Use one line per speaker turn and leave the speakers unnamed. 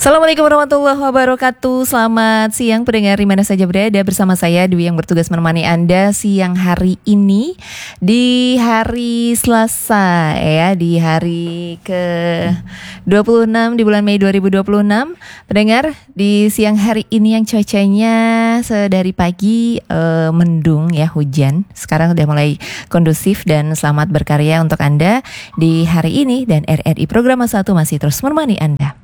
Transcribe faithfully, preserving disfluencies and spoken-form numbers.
Assalamualaikum warahmatullahi wabarakatuh. Selamat siang pendengar di mana saja berada. Bersama saya Dwi yang bertugas menemani Anda siang hari ini di hari Selasa ya, di hari ke dua puluh enam di bulan Mei dua ribu dua puluh enam. Pendengar, di siang hari ini yang cuacanya sedari pagi eh, mendung ya, hujan. Sekarang sudah mulai kondusif dan selamat berkarya untuk Anda di hari ini, dan R R I Programa satu masih terus menemani Anda.